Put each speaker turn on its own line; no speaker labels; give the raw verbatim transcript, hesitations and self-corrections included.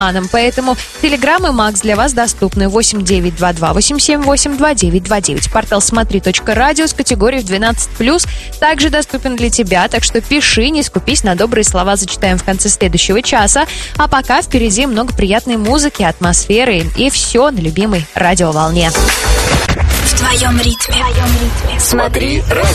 Поэтому Телеграм и Макс для вас доступны. восемь девять два два восемь семь восемь два девять два девять. Портал смотри точка радио с категорией в двенадцать плюс также доступен для тебя, так что пиши, не скупись на добрые слова, зачитаем в конце следующего часа. А пока впереди много приятной музыки, атмосферы и все на любимой радиоволне.
В твоем ритме. Смотри.